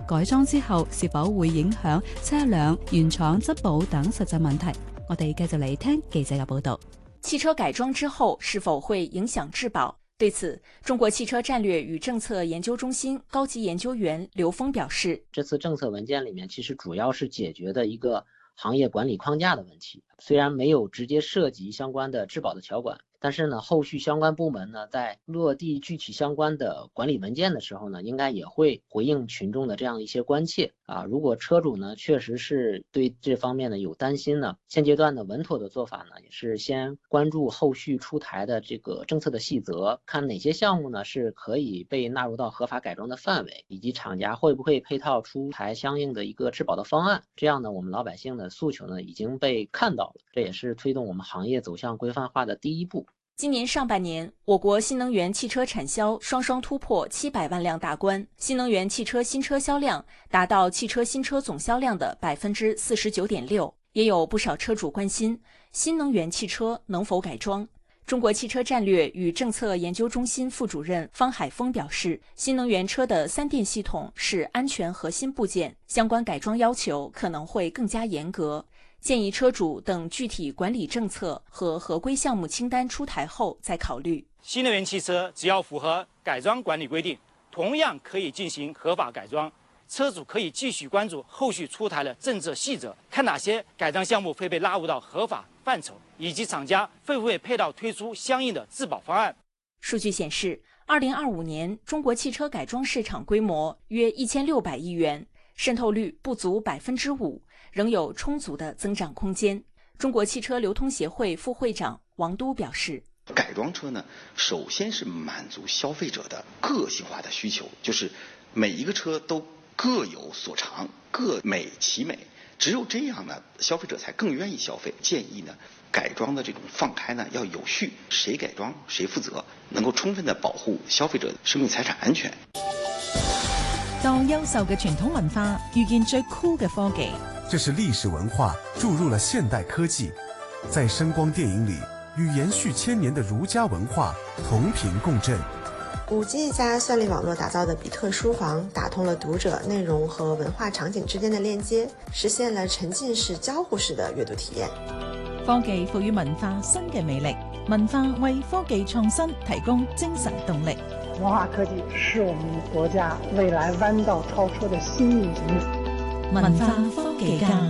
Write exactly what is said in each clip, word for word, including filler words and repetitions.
改裝之後是否會影響車輛原廠質保等實際問題。我哋繼續嚟聽記者嘅報道。 汽車改裝之後是否會影響質保？對此，中國汽車戰略與政策研究中心高級研究員劉峰表示， 這次政策文件裡面其實主要是解決的一個行業管理框架的問題，雖然沒有直接涉及相關的質保的條款，但是呢，後續相關部門呢，在落地具體相關的管理文件的時候呢，應該也會回應群眾的這樣一些關切啊。如果車主呢，確實是對這方面呢有擔心呢，現階段的穩妥的做法呢，也是先關注後續出台的這個政策的細則，看哪些項目呢是可以被納入到合法改裝的範圍，以及廠家會不會配套出台相應的一個質保的方案。這樣呢，我們老百姓的訴求呢已經被看到了，這也是推動我們行業走向規範化的第一步。 今年上半年，我國新能源汽車產銷雙雙突破七百萬輛大關，新能源汽車新車銷量達到汽車新車總銷量的百分之四十九點六。也有不少車主關心新能源汽車能否改裝。中國汽車戰略與政策研究中心副主任方海峰表示，新能源車的三電系統是安全核心部件，相關改裝要求可能會更加嚴格。建議車主等具體管理政策和合規項目清單出台後再考慮。 新能源汽車只要符合改裝管理規定，同樣可以進行合法改裝。車主可以繼續關注後續出台的政策細則，看哪些改裝項目會被納入到合法範疇，以及廠家會不會配套推出相應的質保方案。 數據顯示，二零二五年中國汽車改裝市場規模約一千六百億元，滲透率不足百分之五，仍有充足的增長空間。中國汽車流通協會副會長王都表示， 改裝車呢，首先是滿足消費者的個性化的需求，就是每一個車都各有所長，各美其美，只有這樣呢，消費者才更願意消費。建議呢，改裝的這種放開呢要有序，誰改裝誰負責，能夠充分的保護消費者的生命財產安全。 當優秀嘅傳統文化遇見最酷嘅科技， 這是歷史文化注入了現代科技，在聲光電影裏與延續千年的儒家文化同頻共振。 五 G 加算力網絡打造的比特書房，打通了讀者內容和文化場景之間的鏈接，實現了沉浸式交互式的閱讀體驗。 科技賦予文化新嘅魅力，文化為科技創新提供精神動力。 文化科技是我們國家未來彎道超車的新引擎。 文化科技家。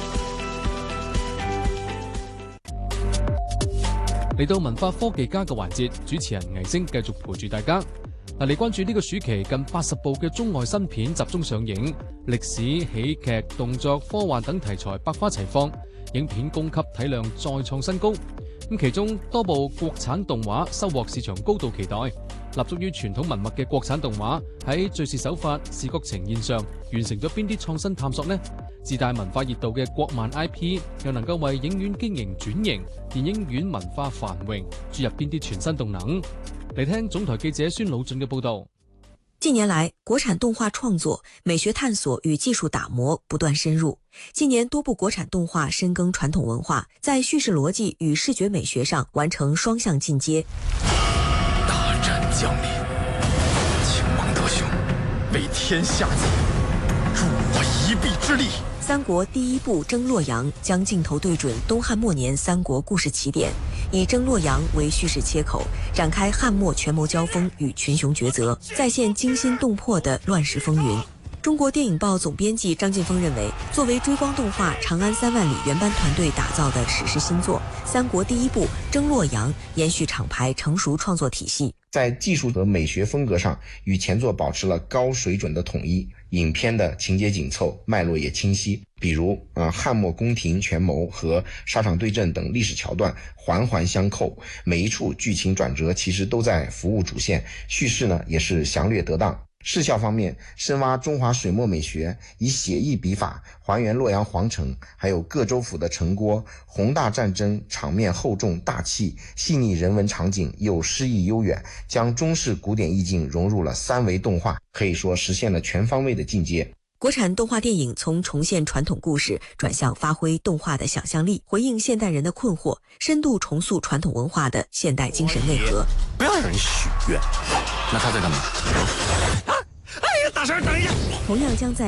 嚟到文化科技家嘅環節，主持人倪星繼續陪住大家。嗱，嚟關注呢個暑期近八十部嘅中外新片集中上映，歷史、喜劇、動作、科幻等題材百花齊放，影片供給體量再創新高。咁其中多部國產動畫收穫市場高度期待。立足於傳統文脈嘅國產動畫喺敘事手法、視覺呈現上完成咗邊啲創新探索呢？自帶文化熱度嘅國漫 I P 又能夠為影院經營轉型、電影院文化繁榮注入邊啲全新動能？嚟聽總台記者孫魯俊嘅報道。 近年來，國產動畫創作、美學探索與技術打磨不斷深入。近年多部國產動畫深耕傳統文化，在敘事邏輯與視覺美學上完成雙向進階。 大戰將臨，秦王得雄，為天下計，助我一臂之力。 三國第一部征洛陽將鏡頭對準東漢末年三國故事起點，以征洛陽為敘事切口，展開漢末權謀交鋒與群雄抉擇，再現驚心動魄的亂世風雲。中國電影報總編輯張晉峰認為，作為追光動畫《長安三萬里》原班團隊打造的史詩新作，三國第一部征洛陽延續廠牌成熟創作體系， 在技術和美學風格上與前作保持了高水準的統一。影片的情節緊湊，脈絡也清晰，比如呃漢末宮廷權謀和沙場對陣等歷史橋段環環相扣，每一處劇情轉折其實都在服務主線，敘事呢也是詳略得當。視效方面，深挖中華水墨美學，以寫意筆法還原洛陽皇城，還有各州府的城郭，宏大戰爭場面厚重大氣，細膩人文場景又詩意悠遠，將中式古典意境融入了三維動畫，可以說實現了全方位的進階。 國產動畫電影從重現傳統故事轉向發揮動畫的想象力，回應現代人的困惑，深度重塑傳統文化的現代精神內核。 不要讓人許願，那他在幹嘛？哎呀，大聲等一下！ 同樣將在